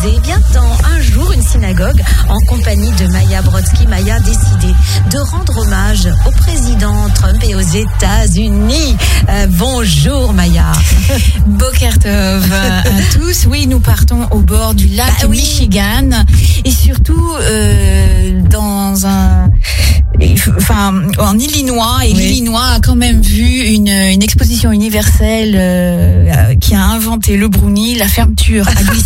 Eh bien, dans un jour, une synagogue, en compagnie de Maya Brodsky, Maya a décidé de rendre hommage au président Trump et aux États-Unis. Bonjour Maya. Boker Tov à tous. Oui, nous partons au bord du lac Michigan et surtout en Illinois. Et l'Illinois a quand même vu une exposition universelle qui a inventé le brownie, la fermeture à glissement.